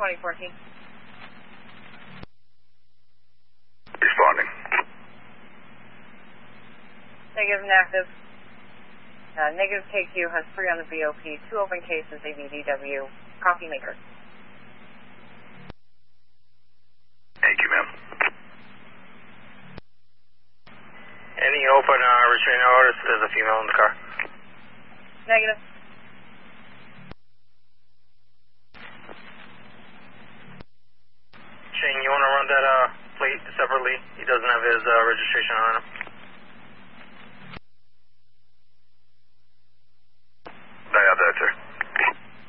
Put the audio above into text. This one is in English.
2014. Responding. Negative and active. Negative KQ has 3 on the BOP, 2 open cases, ABDW. Coffee maker. Thank you, ma'am. Any open restraining orders? There's a female in the car. Negative. Shane, you want to run that plate separately? He doesn't have his registration on him.